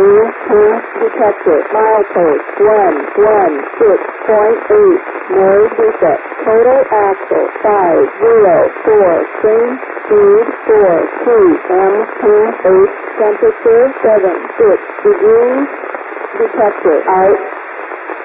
detected. Milepost 116.8. No defect. Total axle 504. Train speed 4 km/h. Temperature 76 degrees. Detected. Out.